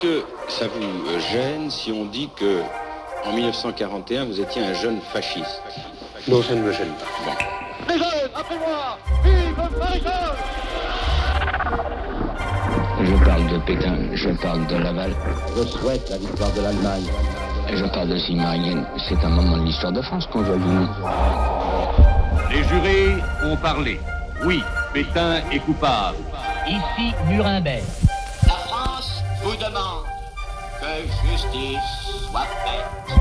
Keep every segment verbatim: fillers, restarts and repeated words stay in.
Que ça vous gêne si on dit que en mille neuf cent quarante et un vous étiez un jeune fasciste? Non, ça ne me gêne pas. Bon. Les jeunes, après moi, vive Maréchal! Je parle de Pétain, je parle de Laval. Je souhaite la victoire de l'Allemagne. Et je parle de Sigmaringen. C'est un moment de l'histoire de France qu'on va vivre. Les jurés ont parlé. Oui, Pétain est coupable. Ici, Nuremberg. La France vous demande que justice soit faite.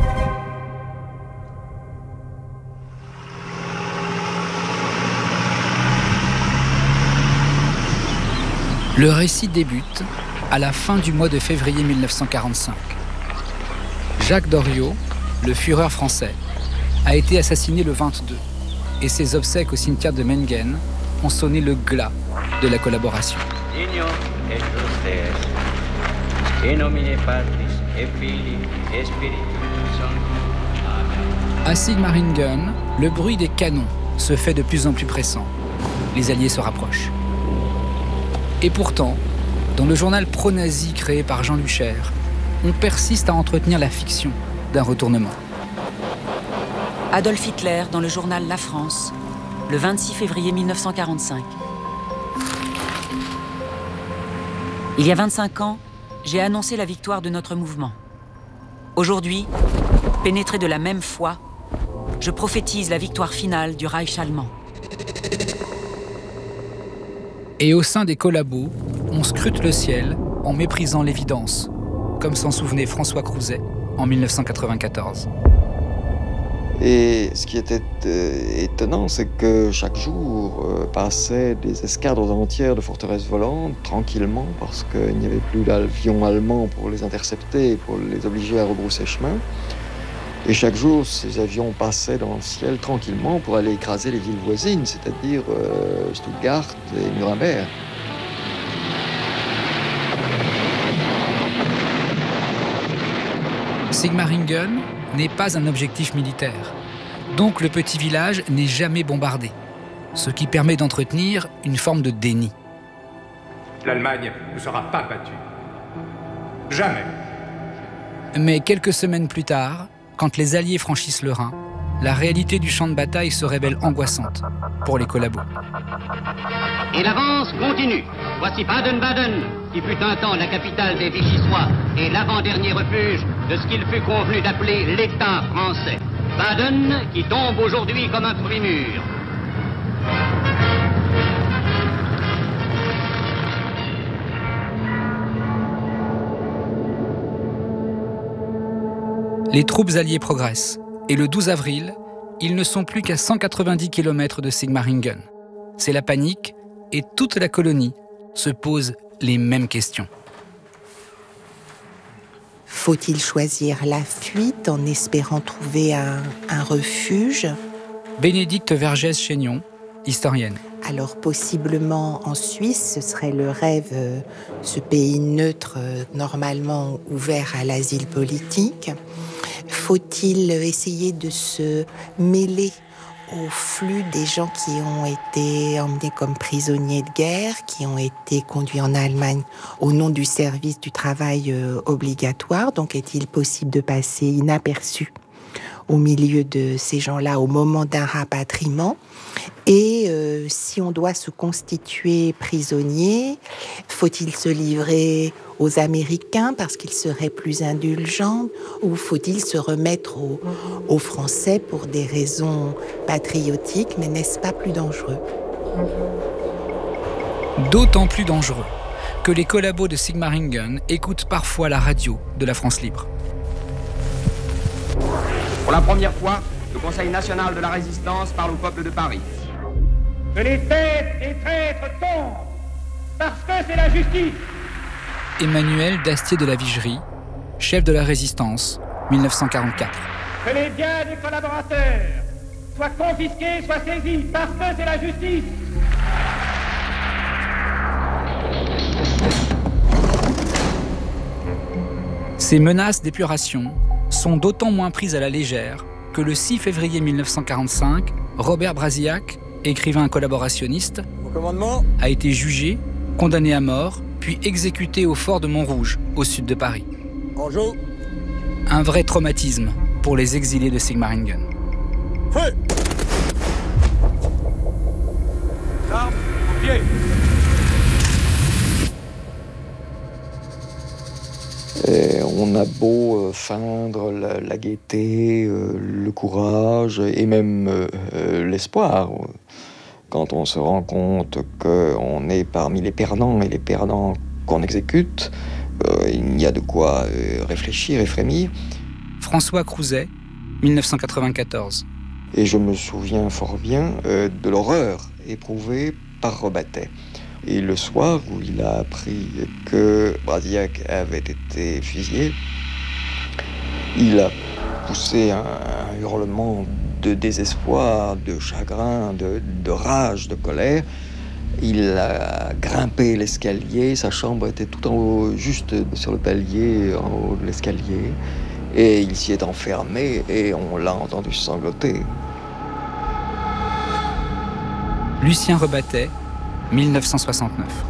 Le récit débute à la fin du mois de février mille neuf cent quarante-cinq. Jacques Doriot, le Führer français, a été assassiné le vingt-deux et ses obsèques au cimetière de Mengen ont sonné le glas de la collaboration. À Sigmaringen, le bruit des canons se fait de plus en plus pressant. Les Alliés se rapprochent. Et pourtant, dans le journal pro-nazi créé par Jean Lucher, on persiste à entretenir la fiction d'un retournement. Adolf Hitler dans le journal La France, le vingt-six février mille neuf cent quarante-cinq. Il y a vingt-cinq ans, j'ai annoncé la victoire de notre mouvement. Aujourd'hui, pénétré de la même foi, je prophétise la victoire finale du Reich allemand. Et au sein des collabos, on scrute le ciel en méprisant l'évidence, comme s'en souvenait François Crouzet en mille neuf cent quatre-vingt-quatorze. Et ce qui était euh, étonnant, c'est que chaque jour euh, passaient des escadres entières de forteresses volantes, tranquillement, parce qu'il n'y avait plus d'avions allemands pour les intercepter et pour les obliger à rebrousser chemin. Et chaque jour, ces avions passaient dans le ciel tranquillement pour aller écraser les villes voisines, c'est-à-dire euh, Stuttgart et Nuremberg. Sigmaringen n'est pas un objectif militaire. Donc le petit village n'est jamais bombardé, ce qui permet d'entretenir une forme de déni. L'Allemagne ne sera pas battue. Jamais. Mais quelques semaines plus tard, quand les Alliés franchissent le Rhin, la réalité du champ de bataille se révèle angoissante pour les collabos. Et l'avance continue. Voici Baden-Baden, qui fut un temps la capitale des Vichysois et l'avant-dernier refuge de ce qu'il fut convenu d'appeler l'État français. Baden, qui tombe aujourd'hui comme un fruit mûr. Les troupes alliées progressent, et le douze avril, ils ne sont plus qu'à cent quatre-vingt-dix kilomètres de Sigmaringen. C'est la panique, et toute la colonie se pose les mêmes questions. Faut-il choisir la fuite en espérant trouver un, un refuge ? Bénédicte Vergès-Chaignon, historienne. Alors possiblement en Suisse, ce serait le rêve, euh, ce pays neutre, euh, normalement ouvert à l'asile politique. Faut-il essayer de se mêler au flux des gens qui ont été emmenés comme prisonniers de guerre, qui ont été conduits en Allemagne au nom du service du travail euh, obligatoire? Donc est-il possible de passer inaperçu au milieu de ces gens-là au moment d'un rapatriement? Et euh, si on doit se constituer prisonnier, faut-il se livrer aux Américains parce qu'ils seraient plus indulgents, ou faut-il se remettre aux, aux Français pour des raisons patriotiques, mais n'est-ce pas plus dangereux? D'autant plus dangereux que les collabos de Sigmaringen écoutent parfois la radio de la France libre. Pour la première fois, le Conseil national de la résistance parle au peuple de Paris. Que les têtes des traîtres tombent, parce que c'est la justice. Emmanuel Dastier de la Vigerie, chef de la Résistance, mille neuf cent quarante-quatre. Que les biens des collaborateurs soient confisqués, soient saisis, parce que c'est la justice. Ces menaces d'épuration sont d'autant moins prises à la légère que le six février mille neuf cent quarante-cinq, Robert Brasillac, écrivain collaborationniste, a été jugé, condamné à mort puis exécuté au fort de Montrouge, au sud de Paris. Bonjour. Un vrai traumatisme pour les exilés de Sigmaringen. Feu! Armes au pied. Et on a beau feindre la, la gaieté, euh, le courage et même euh, l'espoir. Quand on se rend compte qu'on est parmi les perdants et les perdants qu'on exécute, euh, il y a de quoi euh, réfléchir et frémir. François Crouzet, dix-neuf cent quatre-vingt-quatorze. Et je me souviens fort bien euh, de l'horreur éprouvée par Rebattet. Et le soir où il a appris que Brasillac avait été fusillé, il a poussé un, un hurlement de désespoir, de chagrin, de, de rage, de colère. Il a grimpé l'escalier, sa chambre était tout en haut, juste sur le palier, en haut de l'escalier. Et il s'y est enfermé et on l'a entendu sangloter. Lucien Rebattet, dix-neuf cent soixante-neuf.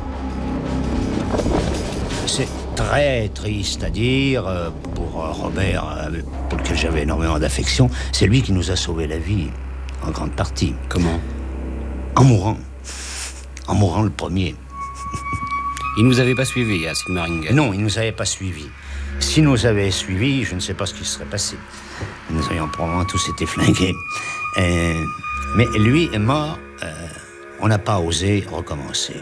C'est très triste à dire pour Robert, pour lequel j'avais énormément d'affection. C'est lui qui nous a sauvé la vie, en grande partie. Comment? En mourant. En mourant le premier. Il nous avait pas suivis à Sigmaringen? Non, il nous avait pas suivis. S'il nous avait suivis, je ne sais pas ce qui se serait passé. Nous aurions probablement tous été flingués. Euh, mais lui est mort. Euh, on n'a pas osé recommencer.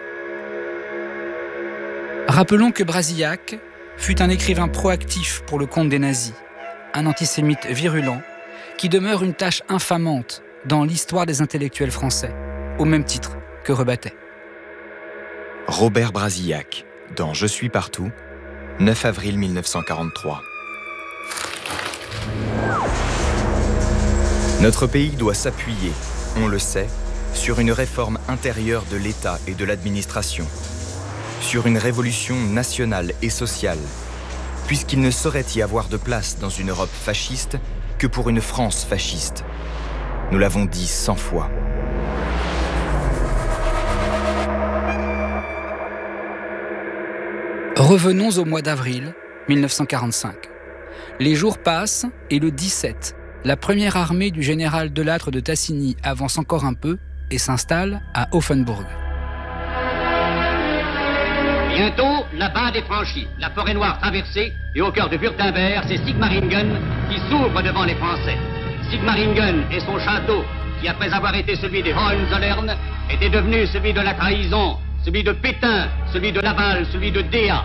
Rappelons que Brasillac fut un écrivain proactif pour le compte des nazis, un antisémite virulent qui demeure une tâche infamante dans l'histoire des intellectuels français, au même titre que Rebattet. Robert Brasillac, dans Je suis partout, neuf avril mille neuf cent quarante-trois. Notre pays doit s'appuyer, on le sait, sur une réforme intérieure de l'État et de l'administration, sur une révolution nationale et sociale, puisqu'il ne saurait y avoir de place dans une Europe fasciste que pour une France fasciste. Nous l'avons dit cent fois. Revenons au mois d'avril mille neuf cent quarante-cinq. Les jours passent et le dix-sept, la première armée du général Delattre de Tassigny avance encore un peu et s'installe à Offenbourg. Bientôt, la bande est franchie, la forêt noire traversée, et au cœur de Württemberg, c'est Sigmaringen qui s'ouvre devant les Français. Sigmaringen et son château, qui après avoir été celui des Hohenzollern, était devenu celui de la trahison, celui de Pétain, celui de Laval, celui de Déa.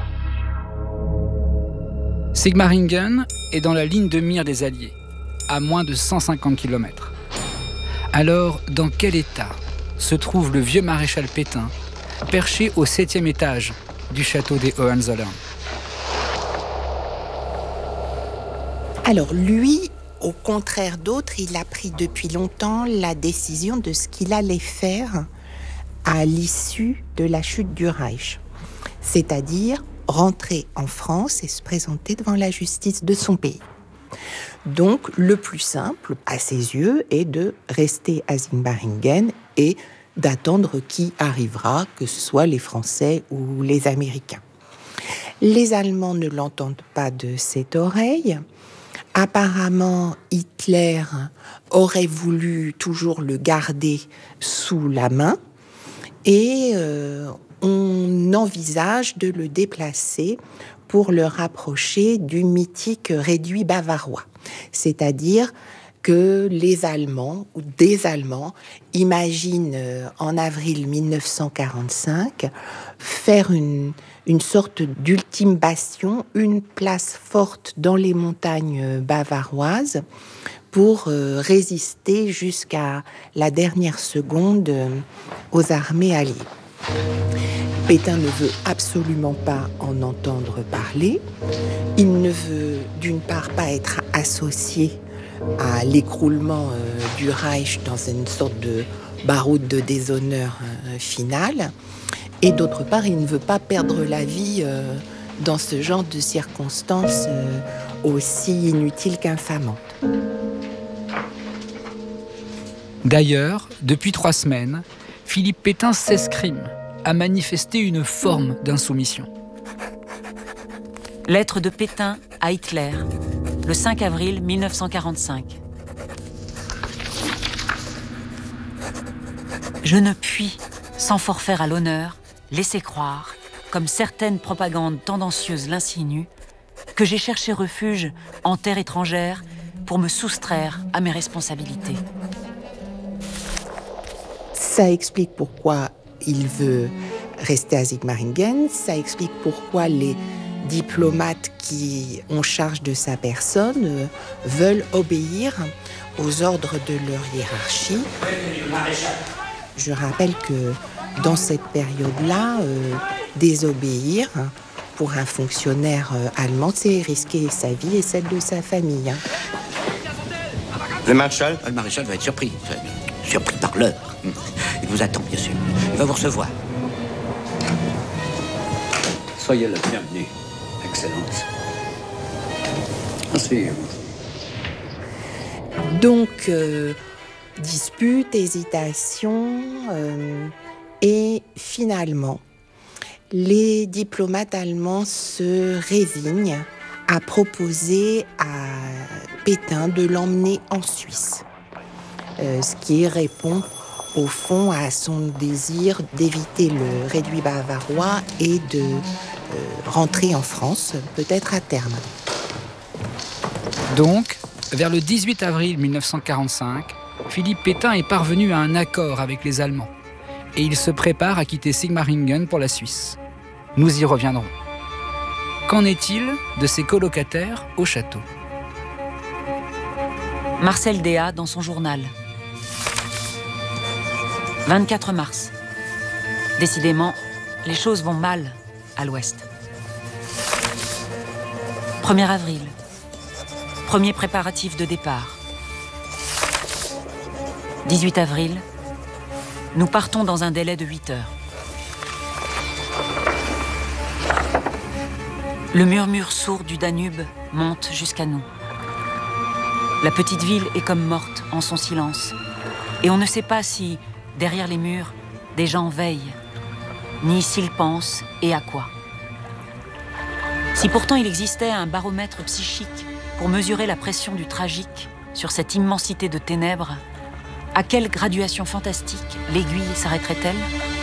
Sigmaringen est dans la ligne de mire des Alliés, à moins de cent cinquante kilomètres. Alors, dans quel état se trouve le vieux maréchal Pétain, perché au septième étage du château des Hohenzollern? Alors lui, au contraire d'autres, il a pris depuis longtemps la décision de ce qu'il allait faire à l'issue de la chute du Reich. C'est-à-dire rentrer en France et se présenter devant la justice de son pays. Donc, le plus simple, à ses yeux, est de rester à Sigmaringen et d'attendre qui arrivera, que ce soit les Français ou les Américains. Les Allemands ne l'entendent pas de cette oreille. Apparemment, Hitler aurait voulu toujours le garder sous la main et euh, on envisage de le déplacer pour le rapprocher du mythique réduit bavarois. C'est-à-dire que les Allemands, ou des Allemands, imaginent euh, en avril mille neuf cent quarante-cinq faire une, une sorte d'ultime bastion, une place forte dans les montagnes bavaroises pour euh, résister jusqu'à la dernière seconde euh, aux armées alliées. Pétain ne veut absolument pas en entendre parler. Il ne veut d'une part pas être associé à l'écroulement euh, du Reich dans une sorte de baroude de déshonneur euh, final. Et d'autre part, il ne veut pas perdre la vie euh, dans ce genre de circonstances euh, aussi inutiles qu'infamantes. D'ailleurs, depuis trois semaines, Philippe Pétain s'escrime a manifesté une forme d'insoumission. Lettre de Pétain à Hitler, le cinq avril mille neuf cent quarante-cinq. Je ne puis, sans forfaire à l'honneur, laisser croire, comme certaines propagandes tendancieuses l'insinuent, que j'ai cherché refuge en terre étrangère pour me soustraire à mes responsabilités. Ça explique pourquoi il veut rester à Sigmaringen, ça explique pourquoi les diplomates qui ont charge de sa personne euh, veulent obéir aux ordres de leur hiérarchie. Je rappelle que dans cette période-là, euh, désobéir pour un fonctionnaire euh, allemand, c'est risquer sa vie et celle de sa famille. Hein. Le maréchal ? Le maréchal va être surpris, surpris par l'heure. Il vous attend, bien sûr. Il va vous recevoir. Soyez la bienvenue, Excellence. Asseyez-vous. Donc, euh, dispute, hésitation, euh, et finalement, les diplomates allemands se résignent à proposer à Pétain de l'emmener en Suisse, euh, ce qui répond au fond à son désir d'éviter le réduit bavarois et de euh, rentrer en France, peut-être à terme. Donc, vers le dix-huit avril mille neuf cent quarante-cinq, Philippe Pétain est parvenu à un accord avec les Allemands et il se prépare à quitter Sigmaringen pour la Suisse. Nous y reviendrons. Qu'en est-il de ses colocataires au château ? Marcel Déat dans son journal. vingt-quatre mars. Décidément, les choses vont mal à l'ouest. premier avril. Premier préparatif de départ. dix-huit avril. Nous partons dans un délai de huit heures. Le murmure sourd du Danube monte jusqu'à nous. La petite ville est comme morte en son silence. Et on ne sait pas si, derrière les murs, des gens veillent, ni s'ils pensent et à quoi. Si pourtant il existait un baromètre psychique pour mesurer la pression du tragique sur cette immensité de ténèbres, à quelle graduation fantastique l'aiguille s'arrêterait-elle ?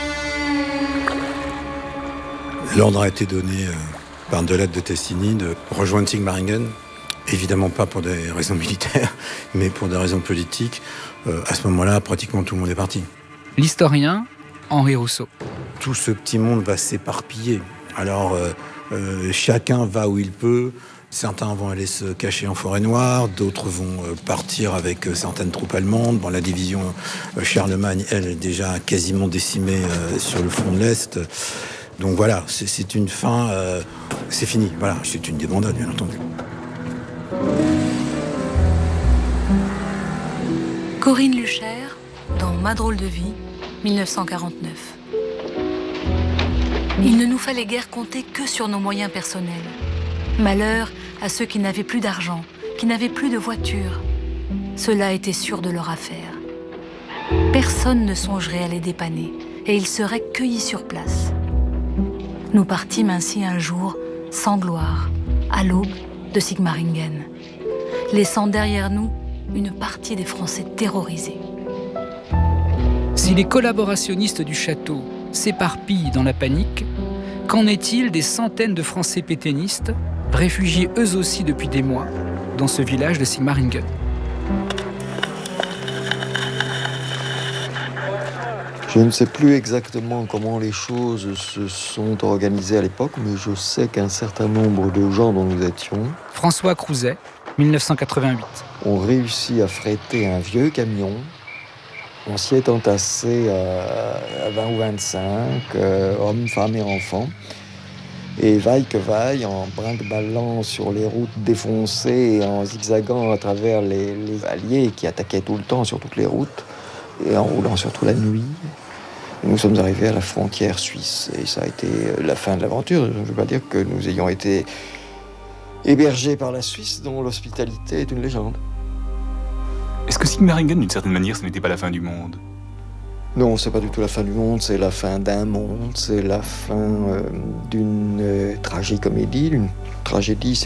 L'ordre a été donné euh, par de l'aide de Tessini de rejoindre Sigmaringen, évidemment pas pour des raisons militaires, mais pour des raisons politiques. Euh, à ce moment-là, pratiquement tout le monde est parti. L'historien Henri Rousseau. Tout ce petit monde va s'éparpiller. Alors, euh, euh, chacun va où il peut. Certains vont aller se cacher en forêt noire, d'autres vont partir avec certaines troupes allemandes. Bon, la division Charlemagne, elle, est déjà quasiment décimée sur le front de l'Est. Donc voilà, c'est, c'est une fin, euh, c'est fini. Voilà, c'est une débandade, bien entendu. Corinne Luchère, dans Ma drôle de vie, mille neuf cent quarante-neuf. Il ne nous fallait guère compter que sur nos moyens personnels. Malheur à ceux qui n'avaient plus d'argent, qui n'avaient plus de voiture. Cela était sûr de leur affaire. Personne ne songerait à les dépanner, et ils seraient cueillis sur place. Nous partîmes ainsi un jour, sans gloire, à l'aube de Sigmaringen, laissant derrière nous une partie des Français terrorisés. Si les collaborationnistes du château s'éparpillent dans la panique, qu'en est-il des centaines de Français pétainistes, réfugiés eux aussi depuis des mois, dans ce village de Sigmaringen? Je ne sais plus exactement comment les choses se sont organisées à l'époque, mais je sais qu'un certain nombre de gens dont nous étions... François Crouzet, mille neuf cent quatre-vingt-huit. Ont réussi à fretter un vieux camion. On s'y est entassé à vingt ou vingt-cinq, euh, hommes, femmes et enfants. Et vaille que vaille, en brinque-ballant sur les routes défoncées et en zigzagant à travers les, les alliés qui attaquaient tout le temps sur toutes les routes, et en roulant surtout la nuit. Et nous sommes arrivés à la frontière suisse et ça a été la fin de l'aventure. Je ne veux pas dire que nous ayons été hébergés par la Suisse, dont l'hospitalité est une légende. Est-ce que Sigmaringen, d'une certaine manière, ce n'était pas la fin du monde ? Non, c'est pas du tout la fin du monde, c'est la fin d'un monde, c'est la fin euh, d'une euh, tragicomédie, d'une tragédie.